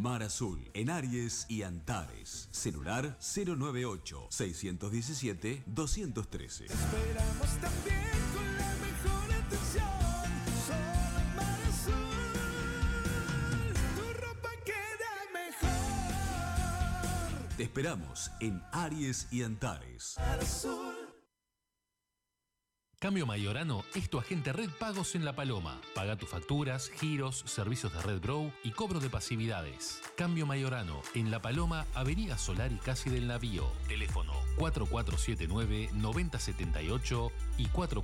Mar Azul, en Aries y Antares. Celular 098-617-213. Esperamos también con la mejor atención. Solo Mar Azul, tu ropa queda mejor. Te esperamos en Aries y Antares. Mar Azul. Cambio Mayorano es tu agente Red Pagos en La Paloma. Paga tus facturas, giros, servicios de Red Bro y cobro de pasividades. Cambio Mayorano en La Paloma, Avenida Solari casi del Navío. Teléfono 4479-9078 y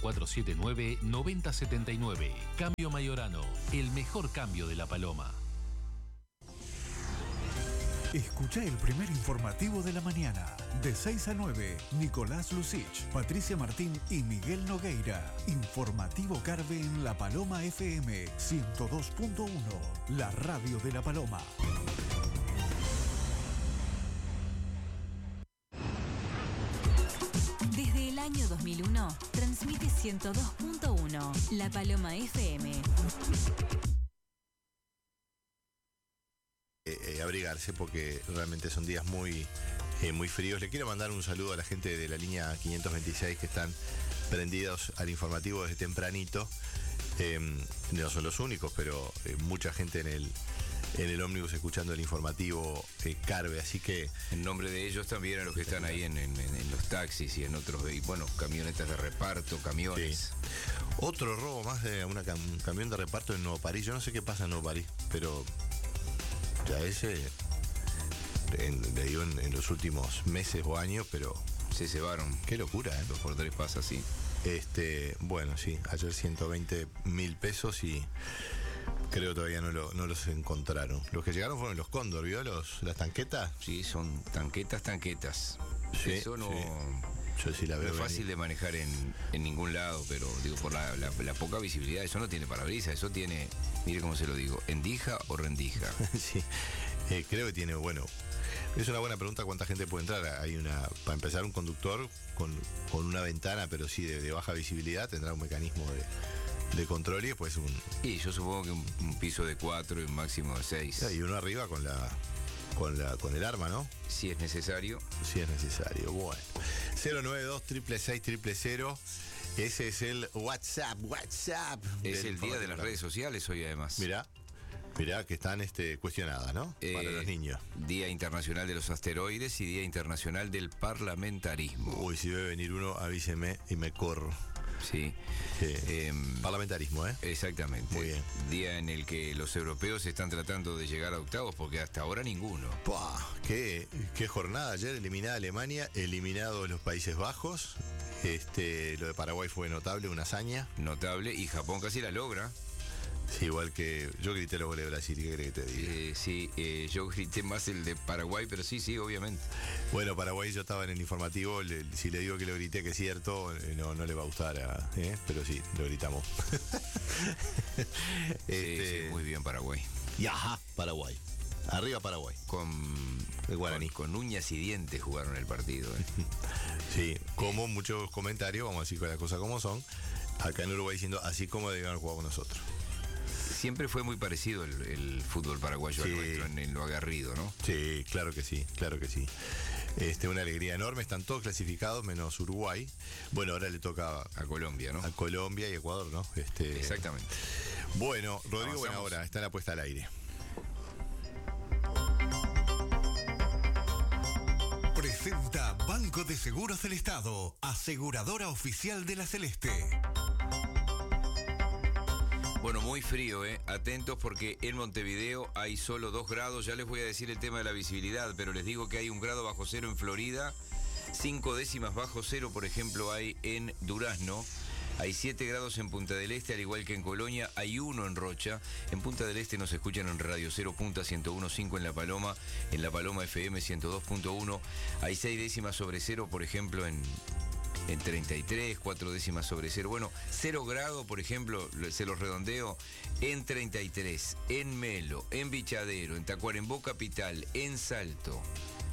4479-9079. Cambio Mayorano, el mejor cambio de La Paloma. Escucha el primer informativo de la mañana. De 6 a 9, Nicolás Lucich, Patricia Martín y Miguel Nogueira. Informativo Carve en La Paloma FM 102.1, la radio de La Paloma. Desde el año 2001, transmite 102.1, La Paloma FM. Abrigarse porque realmente son días muy fríos. Le quiero mandar un saludo a la gente de la línea 526 que están prendidos al informativo desde tempranito. No son los únicos, pero mucha gente en el ómnibus escuchando el informativo Carve, así que en nombre de ellos también a los que están ahí en los taxis y en otros vehículos, camionetas de reparto, camiones. Sí. Otro robo más de un camión de reparto en Nuevo París. Yo no sé qué pasa en Nuevo París, pero ya ese, le digo en los últimos meses o años, pero se cebaron. Qué locura, ¿eh? 2x3 pasa así. Bueno, sí, ayer 120.000 pesos y creo todavía no los encontraron. Los que llegaron fueron los Cóndor, ¿vio? Las tanquetas. Sí, son tanquetas. Sí, eso no... Sí. Yo sí la veo. No es fácil de manejar en ningún lado, pero digo, por la poca visibilidad, eso no tiene parabrisas, eso tiene, mire cómo se lo digo, endija o rendija. Sí, creo que tiene, bueno, es una buena pregunta cuánta gente puede entrar. Hay para empezar, un conductor con una ventana, pero sí de baja visibilidad, tendrá un mecanismo de control y después Y yo supongo que un piso de 4 y un máximo de 6. Y uno arriba con el arma, ¿no? Si es necesario. Si es necesario, bueno. 092-666-000. Ese es el WhatsApp. Es el día de las redes sociales hoy, además. Mirá que están cuestionadas, ¿no? Para los niños. Día Internacional de los Asteroides y Día Internacional del Parlamentarismo. Uy, si debe venir uno, avíseme y me corro. Sí. Parlamentarismo, ¿eh? Exactamente. Muy bien. Día en el que los europeos están tratando de llegar a octavos porque hasta ahora ninguno. ¡Pah! Qué jornada ayer, eliminada Alemania, eliminados los Países Bajos. Lo de Paraguay fue notable, una hazaña. Notable, y Japón casi la logra. Sí, igual que yo grité los goles de Brasil, ¿qué crees que te diga? Sí, yo grité más el de Paraguay, pero sí, obviamente. Bueno, Paraguay yo estaba en el informativo, si le digo que lo grité que es cierto, no le va a gustar, pero sí, lo gritamos. Sí, muy bien Paraguay. Y ajá, Paraguay. Arriba Paraguay. Con el guaraní. Con uñas y dientes jugaron el partido. Sí, como muchos comentarios, vamos a decir con las cosas como son, acá en Uruguay diciendo así como debían haber jugado con nosotros. Siempre fue muy parecido el fútbol paraguayo al nuestro en lo aguerrido, ¿no? Sí, claro que sí. Una alegría enorme, están todos clasificados menos Uruguay. Bueno, ahora le toca a Colombia, ¿no? A Colombia y Ecuador, ¿no? Exactamente. Bueno, Rodrigo Buenahora está en la puesta al aire. Presenta Banco de Seguros del Estado, aseguradora oficial de la Celeste. Bueno, muy frío, ¿eh? Atentos porque en Montevideo hay solo 2 grados. Ya les voy a decir el tema de la visibilidad, pero les digo que hay 1 grado bajo cero en Florida, 5 décimas bajo cero, por ejemplo, hay en Durazno. Hay 7 grados en Punta del Este, al igual que en Colonia, hay 1 en Rocha. En Punta del Este nos escuchan en Radio 0 Punta 101.5 en La Paloma FM 102.1. Hay 6 décimas sobre cero, por ejemplo, en 33, 4 décimas sobre cero. Bueno, 0 grado, por ejemplo, se los redondeo, en 33, en Melo, en Bichadero, en Tacuarembó Capital, en Salto.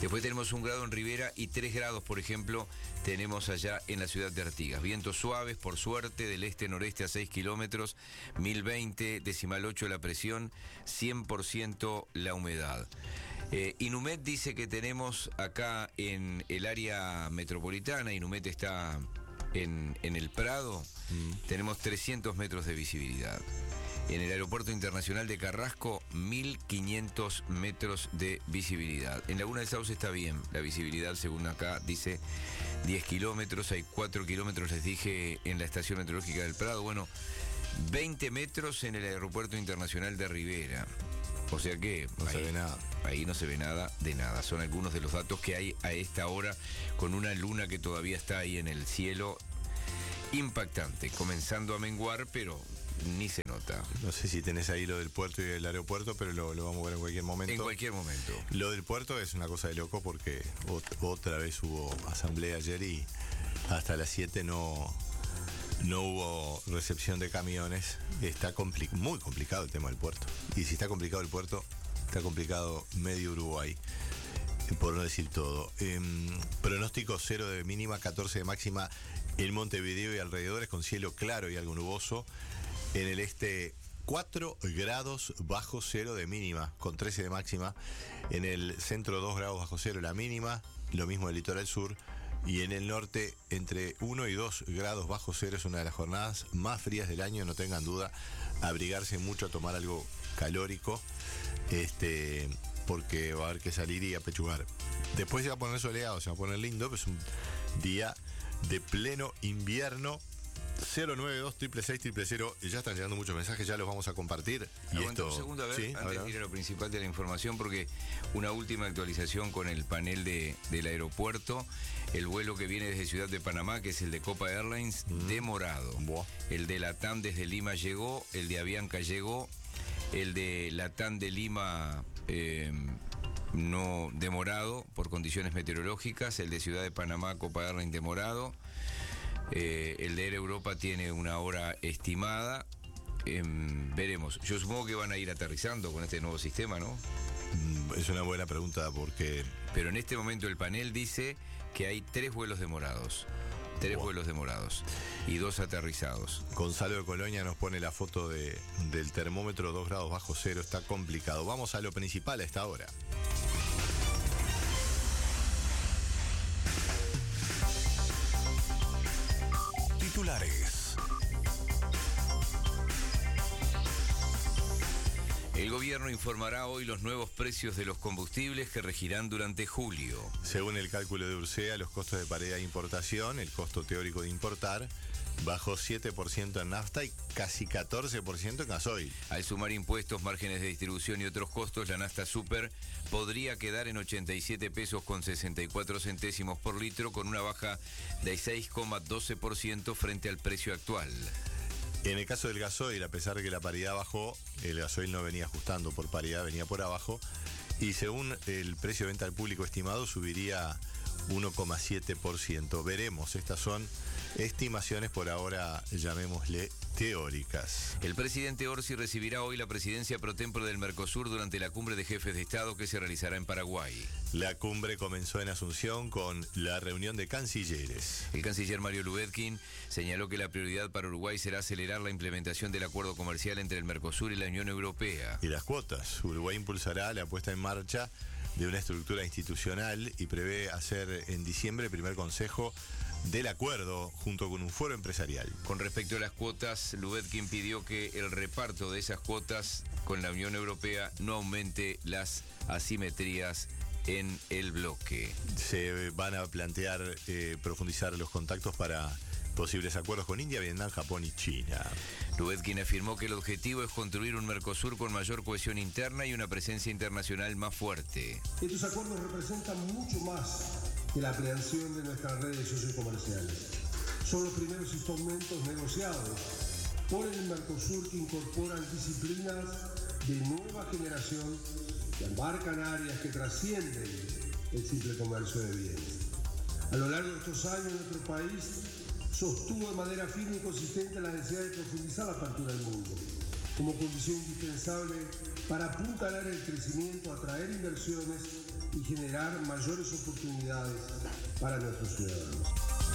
Después tenemos 1 grado en Rivera y 3 grados, por ejemplo, tenemos allá en la ciudad de Artigas. Vientos suaves, por suerte, del este-noreste a 6 kilómetros, 1020, 8 la presión, 100% la humedad. Inumet dice que tenemos acá en el área metropolitana, Inumet está en el Prado, tenemos 300 metros de visibilidad. En el Aeropuerto Internacional de Carrasco, 1500 metros de visibilidad. En Laguna del Sauce está bien, la visibilidad según acá dice 10 kilómetros, hay 4 kilómetros, les dije, en la Estación Meteorológica del Prado. Bueno, 20 metros en el Aeropuerto Internacional de Rivera. O sea que no se ve nada. Ahí no se ve nada de nada. Son algunos de los datos que hay a esta hora, con una luna que todavía está ahí en el cielo. Impactante, comenzando a menguar, pero ni se nota. No sé si tenés ahí lo del puerto y el aeropuerto, pero lo vamos a ver en cualquier momento. En cualquier momento. Lo del puerto es una cosa de loco porque otra vez hubo asamblea ayer y hasta las 7 no hubo recepción de camiones. Está muy complicado el tema del puerto. Y si está complicado el puerto, está complicado medio Uruguay, por no decir todo. Pronóstico 0 de mínima, 14 de máxima en Montevideo y alrededores, con cielo claro y algo nuboso. En el este, 4 grados bajo cero de mínima, con 13 de máxima. En el centro, 2 grados bajo cero la mínima, lo mismo en el litoral sur. Y en el norte, entre 1 y 2 grados bajo cero. Es una de las jornadas más frías del año, no tengan duda. Abrigarse mucho, tomar algo calórico, porque va a haber que salir y apechugar. Después se va a poner soleado, se va a poner lindo, pero es un día de pleno invierno. 092-666-000. Ya están llegando muchos mensajes, ya los vamos a compartir. Aguanta un segundo, a ver, ¿sí? Antes de ir a lo principal de la información, porque una última actualización con el panel del aeropuerto. El vuelo que viene desde Ciudad de Panamá, que es el de Copa Airlines, demorado. Buah. El de Latam desde Lima llegó, el de Avianca llegó, el de Latam de Lima no demorado por condiciones meteorológicas, el de Ciudad de Panamá, Copa Airlines demorado. El de Air Europa tiene una hora estimada. Veremos. Yo supongo que van a ir aterrizando con este nuevo sistema, ¿no? Es una buena pregunta porque... Pero en este momento el panel dice que hay 3 vuelos demorados. 3 vuelos demorados y 2 aterrizados. Gonzalo de Colonia nos pone la foto del termómetro, 2 grados bajo cero. Está complicado. Vamos a lo principal a esta hora. Titulares. El gobierno informará hoy los nuevos precios de los combustibles que regirán durante julio. Según el cálculo de Ursea, los costos de paridad de importación, el costo teórico de importar, bajó 7% en nafta y casi 14% en gasoil. Al sumar impuestos, márgenes de distribución y otros costos, la nafta super podría quedar en 87 pesos con 64 centésimos por litro, con una baja de 6,12% frente al precio actual. En el caso del gasoil, a pesar de que la paridad bajó, el gasoil no venía ajustando por paridad, venía por abajo. Y según el precio de venta al público estimado, subiría 1,7%. Veremos, estas son estimaciones por ahora, llamémosle teóricas. El presidente Orsi recibirá hoy la presidencia pro tempore del Mercosur durante la cumbre de jefes de Estado que se realizará en Paraguay. La cumbre comenzó en Asunción con la reunión de cancilleres. El canciller Mario Lubetkin señaló que la prioridad para Uruguay será acelerar la implementación del acuerdo comercial entre el Mercosur y la Unión Europea. Y las cuotas. Uruguay impulsará la puesta en marcha de una estructura institucional y prevé hacer en diciembre el primer consejo del acuerdo junto con un foro empresarial. Con respecto a las cuotas, Lubetkin pidió que el reparto de esas cuotas con la Unión Europea no aumente las asimetrías en el bloque. Se van a plantear profundizar los contactos para posibles acuerdos con India, Vietnam, Japón y China. Lubetkin afirmó que el objetivo es construir un Mercosur con mayor cohesión interna y una presencia internacional más fuerte. Estos acuerdos representan mucho más que la ampliación de nuestras redes de socios comerciales. Son los primeros instrumentos negociados por el Mercosur que incorporan disciplinas de nueva generación que abarcan áreas que trascienden el simple comercio de bienes. A lo largo de estos años, nuestro país sostuvo de manera firme y consistente la necesidad de profundizar la apertura del mundo. como condición indispensable para apuntalar el crecimiento, atraer inversiones y generar mayores oportunidades para nuestros ciudadanos.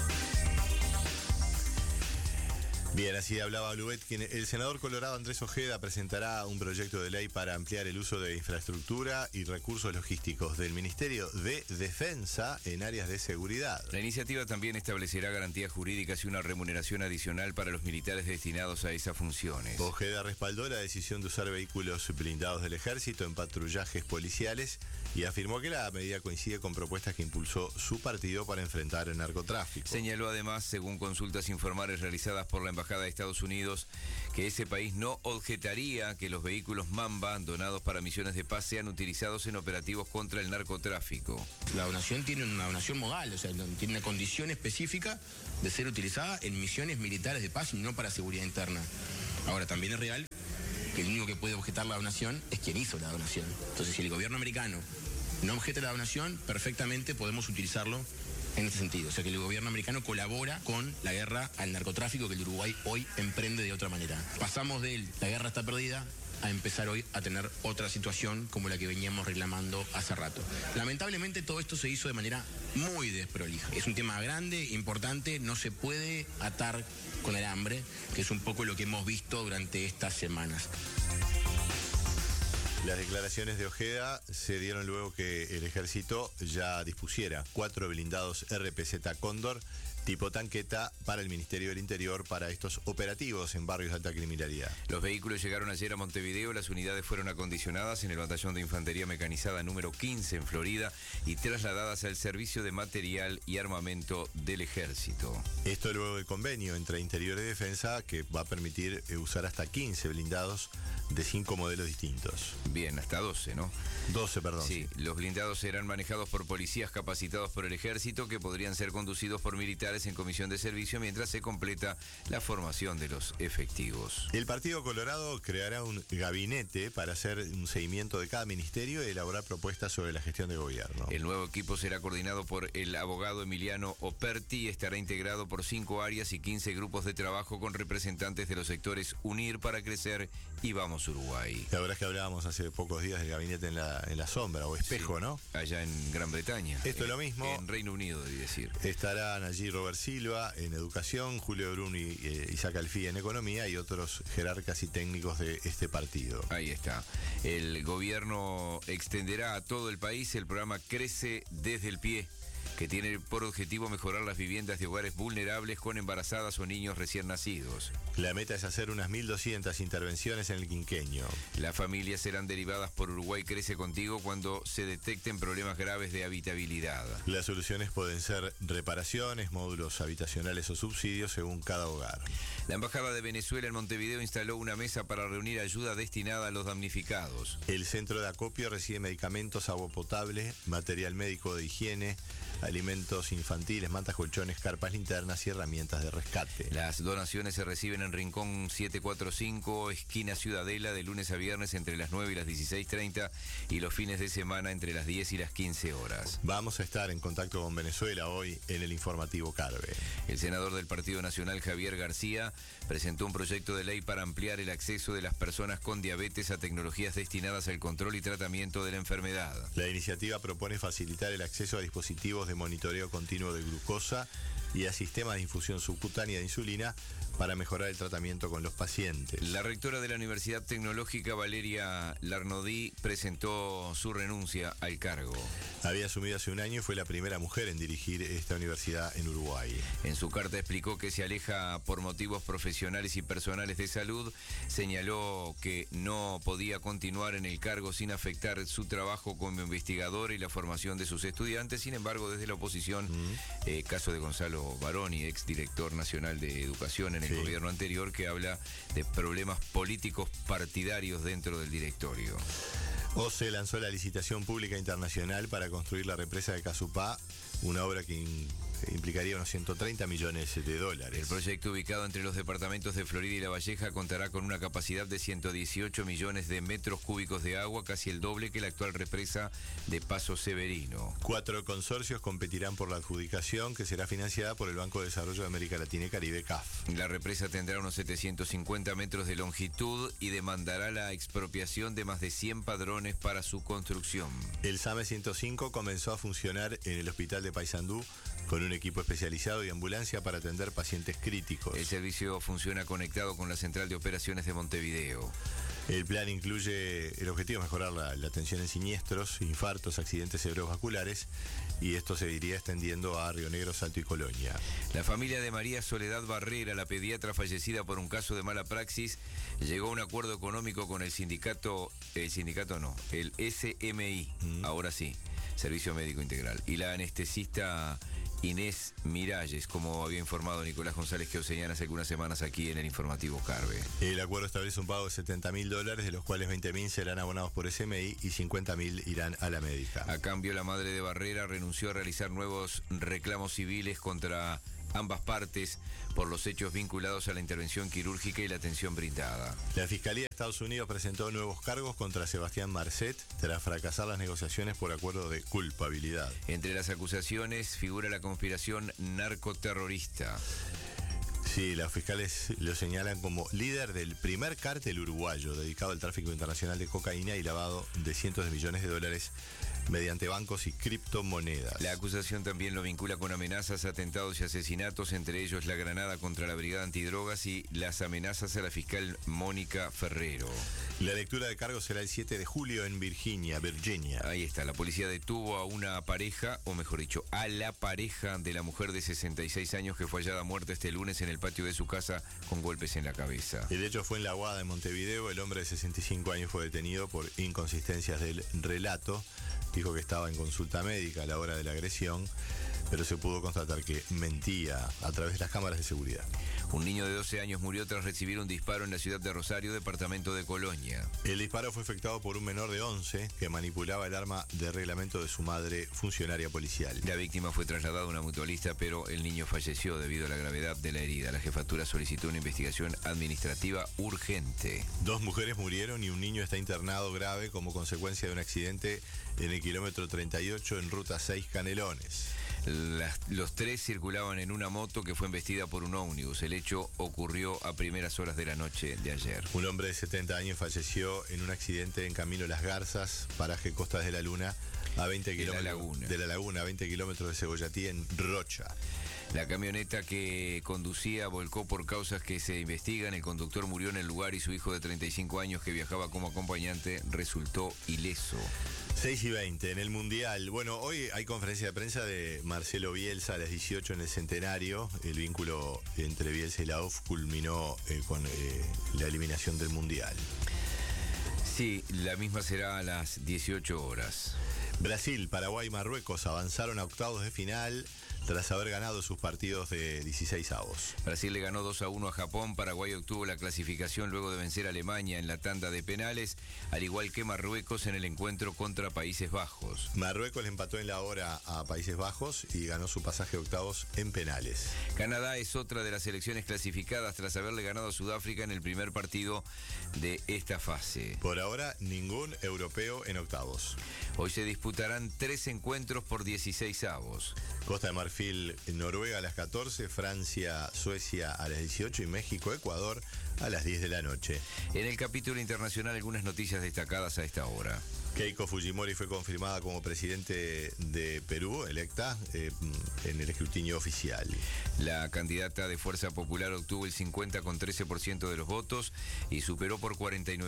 Bien, así hablaba Luet. El senador colorado Andrés Ojeda presentará un proyecto de ley para ampliar el uso de infraestructura y recursos logísticos del Ministerio de Defensa en áreas de seguridad. La iniciativa también establecerá garantías jurídicas y una remuneración adicional para los militares destinados a esas funciones. Ojeda respaldó la decisión de usar vehículos blindados del Ejército en patrullajes policiales y afirmó que la medida coincide con propuestas que impulsó su partido para enfrentar el narcotráfico. Señaló además, según consultas informales realizadas por la Embajada de Estados Unidos, que ese país no objetaría que los vehículos Mamba donados para misiones de paz sean utilizados en operativos contra el narcotráfico. La donación tiene una donación modal, o sea, tiene una condición específica de ser utilizada en misiones militares de paz y no para seguridad interna. Ahora, también es real que el único que puede objetar la donación es quien hizo la donación. Entonces, si el gobierno americano no objeta la donación, perfectamente podemos utilizarlo en ese sentido. O sea, que el gobierno americano colabora con la guerra al narcotráfico que el Uruguay hoy emprende de otra manera. Pasamos de la guerra está perdida a empezar hoy a tener otra situación como la que veníamos reclamando hace rato. Lamentablemente todo esto se hizo de manera muy desprolija. Es un tema grande, importante, no se puede atar con el hambre, que es un poco lo que hemos visto durante estas semanas. Las declaraciones de Ojeda se dieron luego que el Ejército ya dispusiera 4 blindados RPZ Cóndor tipo tanqueta para el Ministerio del Interior para estos operativos en barrios de alta criminalidad. Los vehículos llegaron ayer a Montevideo, las unidades fueron acondicionadas en el Batallón de Infantería Mecanizada número 15 en Florida y trasladadas al Servicio de Material y Armamento del Ejército. Esto luego del convenio entre Interior y Defensa que va a permitir usar hasta 15 blindados de 5 modelos distintos. Bien, hasta 12, ¿no? 12, perdón. Sí, los blindados serán manejados por policías capacitados por el Ejército que podrían ser conducidos por militares en comisión de servicio mientras se completa la formación de los efectivos. El Partido Colorado creará un gabinete para hacer un seguimiento de cada ministerio y elaborar propuestas sobre la gestión de gobierno. El nuevo equipo será coordinado por el abogado Emiliano Operti y estará integrado por 5 áreas y 15 grupos de trabajo con representantes de los sectores Unir para Crecer y Vamos Uruguay. La verdad es que hablábamos hace pocos días del gabinete en la sombra o espejo, sí, ¿no? Allá en Gran Bretaña. Esto es lo mismo. En Reino Unido, debí decir. Estarán allí Robert Silva en Educación, Julio Bruni y Isaac Alfí en Economía y otros jerarcas y técnicos de este partido. Ahí está. El gobierno extenderá a todo el país el programa Crece desde el Pie, que tiene por objetivo mejorar las viviendas de hogares vulnerables con embarazadas o niños recién nacidos. La meta es hacer unas 1.200 intervenciones en el quinquenio. Las familias serán derivadas por Uruguay Crece Contigo cuando se detecten problemas graves de habitabilidad. Las soluciones pueden ser reparaciones, módulos habitacionales o subsidios según cada hogar. La Embajada de Venezuela en Montevideo instaló una mesa para reunir ayuda destinada a los damnificados. El centro de acopio recibe medicamentos, agua potable, material médico de higiene, alimentos infantiles, mantas, colchones, carpas, linternas y herramientas de rescate. Las donaciones se reciben en Rincón 745, esquina Ciudadela, de lunes a viernes entre las 9 y las 16:30 y los fines de semana entre las 10 y las 15 horas. Vamos a estar en contacto con Venezuela hoy en el informativo Carve. El senador del Partido Nacional, Javier García, presentó un proyecto de ley para ampliar el acceso de las personas con diabetes a tecnologías destinadas al control y tratamiento de la enfermedad. La iniciativa propone facilitar el acceso a dispositivos de monitoreo continuo de glucosa y a sistemas de infusión subcutánea de insulina para mejorar el tratamiento con los pacientes. La rectora de la Universidad Tecnológica, Valeria Larnodí, presentó su renuncia al cargo. Había asumido hace un año y fue la primera mujer en dirigir esta universidad en Uruguay. En su carta explicó que se aleja por motivos profesionales y personales de salud. Señaló que no podía continuar en el cargo sin afectar su trabajo como investigador y la formación de sus estudiantes. Sin embargo, desde la oposición, caso de Gonzalo Baroni, exdirector nacional de Educación en el gobierno anterior, que habla de problemas políticos partidarios dentro del directorio. OCE lanzó la licitación pública internacional para construir la represa de Casupá, una obra que implicaría unos 130 millones de dólares. El proyecto, ubicado entre los departamentos de Florida y La Valleja, contará con una capacidad de 118 millones de metros cúbicos de agua, casi el doble que la actual represa de Paso Severino. 4 consorcios competirán por la adjudicación, que será financiada por el Banco de Desarrollo de América Latina y Caribe, CAF. La represa tendrá unos 750 metros de longitud y demandará la expropiación de más de 100 padrones para su construcción. El SAME 105 comenzó a funcionar en el hospital de Paysandú con un equipo especializado y ambulancia para atender pacientes críticos. El servicio funciona conectado con la central de operaciones de Montevideo. El plan incluye el objetivo de mejorar la atención en siniestros, infartos, accidentes cerebrovasculares, y esto se iría extendiendo a Río Negro, Salto y Colonia. La familia de María Soledad Barrera, la pediatra fallecida por un caso de mala praxis, llegó a un acuerdo económico con el SMI, ahora sí, Servicio Médico Integral, y la anestesista Inés Miralles, como había informado Nicolás González Queoseñán hace algunas semanas aquí en el informativo Carve. El acuerdo establece un pago de $70.000, de los cuales 20.000 serán abonados por SMI y 50.000 irán a la médica. A cambio, la madre de Barrera renunció a realizar nuevos reclamos civiles contra ambas partes por los hechos vinculados a la intervención quirúrgica y la atención brindada. La Fiscalía de Estados Unidos presentó nuevos cargos contra Sebastián Marcet tras fracasar las negociaciones por acuerdo de culpabilidad. Entre las acusaciones figura la conspiración narcoterrorista. Sí, los fiscales lo señalan como líder del primer cártel uruguayo dedicado al tráfico internacional de cocaína y lavado de cientos de millones de dólares mediante bancos y criptomonedas. La acusación también lo vincula con amenazas, atentados y asesinatos, entre ellos la granada contra la Brigada Antidrogas y las amenazas a la fiscal Mónica Ferrero. La lectura de cargos será el 7 de julio en Virginia. Ahí está, la policía detuvo a una pareja, o mejor dicho, a la pareja de la mujer de 66 años que fue hallada muerta este lunes en el patio de su casa con golpes en la cabeza. El hecho fue en La Aguada, en Montevideo. El hombre de 65 años fue detenido por inconsistencias del relato. Dijo que estaba en consulta médica a la hora de la agresión, pero se pudo constatar que mentía a través de las cámaras de seguridad. Un niño de 12 años murió tras recibir un disparo en la ciudad de Rosario, departamento de Colonia. El disparo fue efectuado por un menor de 11 que manipulaba el arma de reglamento de su madre, funcionaria policial. La víctima fue trasladada a una mutualista, pero el niño falleció debido a la gravedad de la herida. La jefatura solicitó una investigación administrativa urgente. 2 mujeres murieron y un niño está internado grave como consecuencia de un accidente en el kilómetro 38 en ruta 6 Canelones. Los 3 circulaban en una moto que fue embestida por un ómnibus. El hecho ocurrió a primeras horas de la noche de ayer. Un hombre de 70 años falleció en un accidente en Camino Las Garzas, paraje Costas de la Luna, a 20 kilómetros de la laguna, a 20 kilómetros de Cebollatí, en Rocha. La camioneta que conducía volcó por causas que se investigan. El conductor murió en el lugar y su hijo de 35 años, que viajaba como acompañante, resultó ileso. 6:20 en el Mundial. Bueno, hoy hay conferencia de prensa de Marcelo Bielsa a las 18 en el Centenario. El vínculo entre Bielsa y la UF culminó con la eliminación del Mundial. Sí, la misma será a las 18 horas. Brasil, Paraguay y Marruecos avanzaron a octavos de final tras haber ganado sus partidos de 16avos. Brasil le ganó 2-1 a Japón. Paraguay obtuvo la clasificación luego de vencer a Alemania en la tanda de penales, al igual que Marruecos en el encuentro contra Países Bajos. Marruecos le empató en la hora a Países Bajos y ganó su pasaje a octavos en penales. Canadá es otra de las selecciones clasificadas tras haberle ganado a Sudáfrica en el primer partido de esta fase. Por ahora, ningún europeo en octavos. Hoy se disputarán 3 encuentros por 16avos. Costa de Marfil, Noruega a las 14, Francia, Suecia a las 18 y México, Ecuador a las 10 de la noche. En el capítulo internacional, algunas noticias destacadas a esta hora. Keiko Fujimori fue confirmada como presidente de Perú, electa en el escrutinio oficial. La candidata de Fuerza Popular obtuvo el 50,13% de los votos y superó por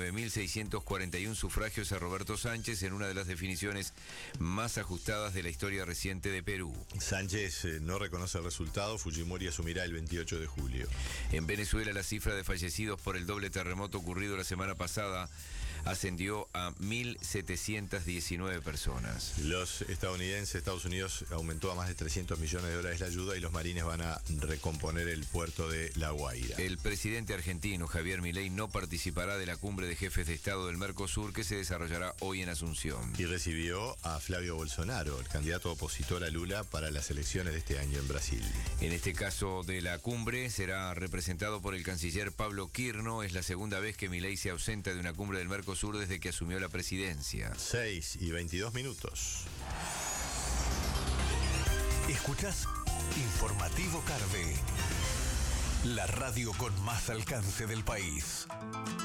49.641 sufragios a Roberto Sánchez en una de las definiciones más ajustadas de la historia reciente de Perú. Sánchez no reconoce el resultado. Fujimori asumirá el 28 de julio. En Venezuela, la cifra de fallecidos por el doble terremoto ocurrido la semana pasada ascendió a 1.719 personas. Los Estados Unidos aumentó a más de 300 millones de dólares la ayuda y los marines van a recomponer el puerto de La Guaira. El presidente argentino Javier Milei no participará de la cumbre de jefes de Estado del Mercosur que se desarrollará hoy en Asunción. Y recibió a Flavio Bolsonaro, el candidato opositor a Lula para las elecciones de este año en Brasil. En este caso de la cumbre será representado por el canciller Pablo Quirno. Es la segunda vez que Milei se ausenta de una cumbre del Mercosur desde que asumió la presidencia. 6:22. Escuchás Informativo Carve, la radio con más alcance del país.